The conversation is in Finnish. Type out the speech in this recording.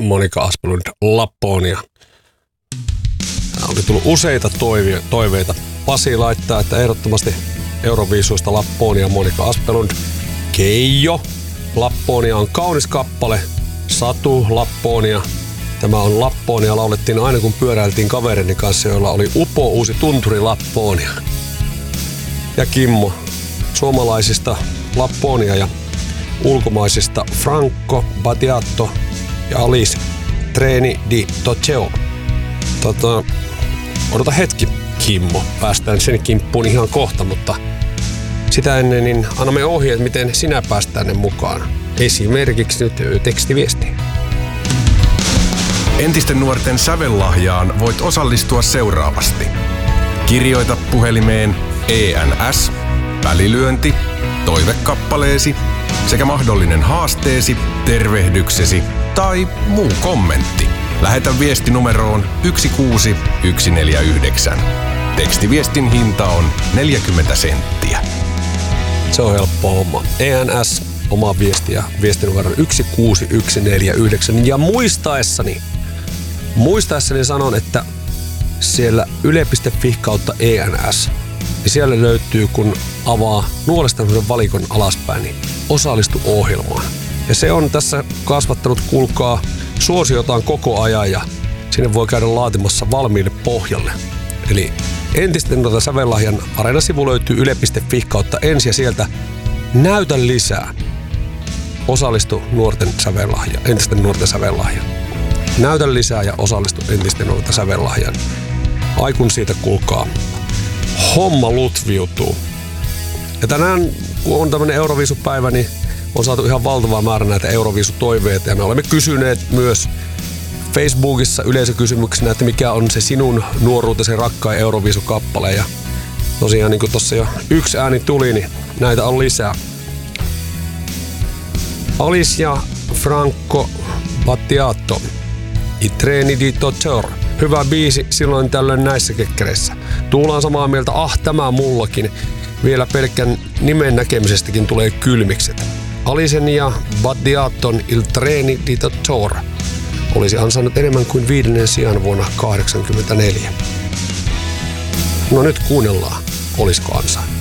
Monika Asplund Lapponia. Oli tullut useita toiveita. Pasi laittaa, että ehdottomasti Euroviisuista Lapponia Monika Asplund. Keijo, Lapponia on kaunis kappale. Satu, Lapponia. Tämä on Lapponia, laulettiin aina kun pyöräiltiin kaverini kanssa, joilla oli upo uusi tunturi Lapponia. Ja Kimmo, suomalaisista Lapponia ja ulkomaisista Franco Battiato ja Alice Treni di Toceo. Odota hetki, Kimmo. Päästään sen kimppuun ihan kohta, mutta sitä ennen niin annamme ohjeet, miten sinä pääst tänne mukaan. Esimerkiksi nyt tekstiviestiin. Entisten nuorten sävellahjaan voit osallistua seuraavasti. Kirjoita puhelimeen ENS, välilyönti, toivekappaleesi sekä mahdollinen haasteesi, tervehdyksesi tai muu kommentti. Lähetä viesti numeroon 16149. Tekstiviestin hinta on 40 senttiä. Se on helppo homma. ENS, oma viesti ja viestinumeron 16149. Ja muistaessani sanon, että siellä yle.fi kautta ENS, niin siellä löytyy, kun avaa nuolesta valikon alaspäin, niin osallistu ohjelmaan. Ja se on tässä kasvattanut, kuulkaa, suosiotaan koko ajan ja sinne voi käydä laatimassa valmiille pohjalle. Eli entisten sävellahjan areenasivu löytyy yle.fi kautta ensi ja sieltä näytä lisää. Osallistu entisten nuorten sävellahjan. Näytä lisää ja osallistu entisten nuorten sävellahjan. Ai kun siitä, kuulkaa, homma lutviutuu. Ja tänään, kun on tämmönen Euroviisupäivä, niin on saatu ihan valtava määrä näitä Euroviisutoiveita ja me olemme kysyneet myös Facebookissa yleisökysymyksenä, että mikä on se sinun nuoruutesi rakkain Euroviisukappale. Ja tosiaan niin kuin tossa jo yksi ääni tuli, niin näitä on lisää. Alice ja Franco Battiato, I treni di Toceo. Hyvä biisi silloin tällöin näissä kekkereissä. Tuula on samaa mieltä, tämä mullakin. Vielä pelkän nimen näkemisestäkin tulee kylmikset. Alicen ja Battiaton Il treni di Toceo olisi ansainnut enemmän kuin 5. sijan vuonna 1984. No nyt kuunnellaan, olisiko ansainnut.